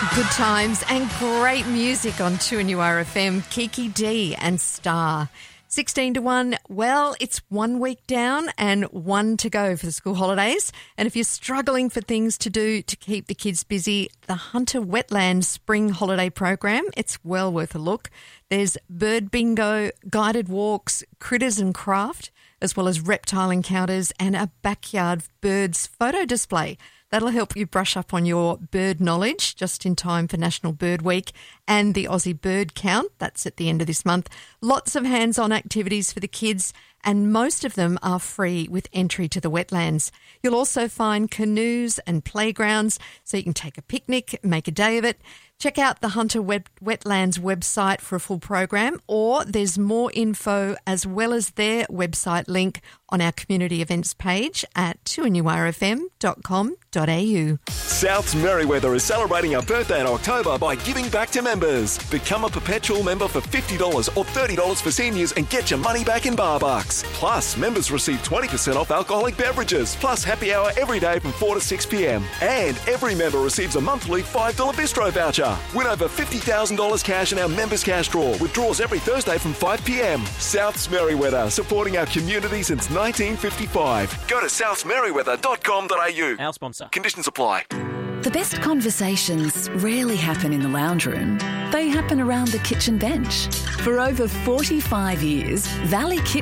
Good times and great music on 2NURFM, Kiki D and Star. 16 to 1, well, it's 1 week down and 1 to go for the school holidays. And if you're struggling for things to do to keep the kids busy, the Hunter Wetlands Spring Holiday Program, it's well worth a look. There's bird bingo, guided walks, critters and craft, as well as reptile encounters and a backyard birds photo display. That'll help you brush up on your bird knowledge just in time for National Bird Week and the Aussie Bird Count. That's at the end of this month. Lots of hands-on activities for the kids, and most of them are free with entry to the wetlands. You'll also find canoes and playgrounds so you can take a picnic, make a day of it. Check out the Hunter Wetlands website for a full program, or there's more info as well as their website link on our community events page at 2NURFM.com.au. South's Merriweather is celebrating our birthday in October by giving back to members. Become a perpetual member for $50 or $30 for seniors and get your money back in bar bucks. Plus, members receive 20% off alcoholic beverages, plus happy hour every day from 4 to 6 p.m. And every member receives a monthly $5 bistro voucher. Win over $50,000 cash in our Members Cash Draw, with draws every Thursday from 5 p.m. South's Merriweather, supporting our community since 1955. Go to southmerriweather.com.au. Our sponsor. Conditions apply. The best conversations rarely happen in the lounge room. They happen around the kitchen bench. For over 45 years, Valley Kitchen